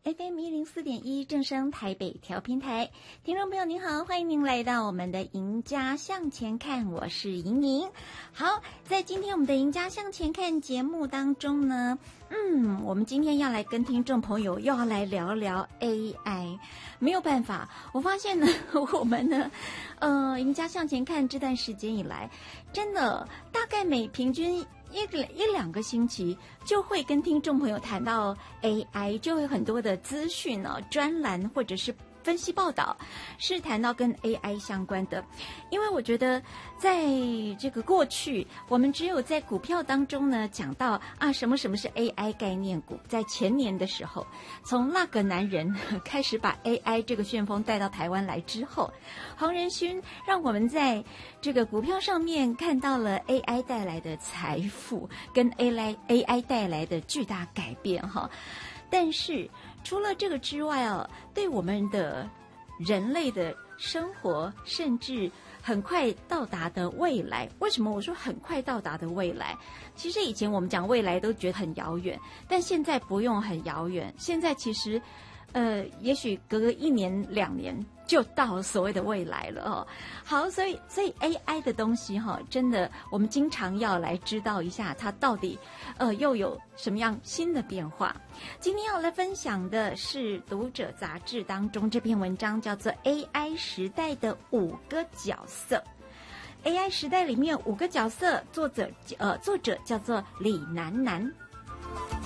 FM104.1正声台北调频台，听众朋友您好，欢迎您来到我们的赢家向前看，我是莹莹。好，在今天我们的赢家向前看节目当中呢，我们今天要来跟听众朋友要来聊聊 AI。没有办法，我发现呢，我们呢，赢家向前看这段时间以来，真的大概每平均一两个星期就会跟听众朋友谈到 AI， 就会很多的资讯呢、专栏或者是分析报道是谈到跟 AI 相关的。因为我觉得在这个过去我们只有在股票当中呢讲到什么是 AI 概念股，在前年的时候，从那个男人开始把 AI 这个旋风带到台湾来之后，黄仁勋让我们在这个股票上面看到了 AI 带来的财富跟 AI 带来的巨大改变哈。但是除了这个之外对我们的人类的生活，甚至很快到达的未来，为什么我说很快到达的未来？其实以前我们讲未来都觉得很遥远，但现在不用很遥远，现在其实也许隔个1年2年就到所谓的未来了哦。好，所以 AI 的东西真的我们经常要来知道一下它到底又有什么样新的变化。今天要来分享的是读者杂志当中这篇文章，叫做 AI 时代的5个角色。AI 时代里面5个角色，作者叫做李楠楠。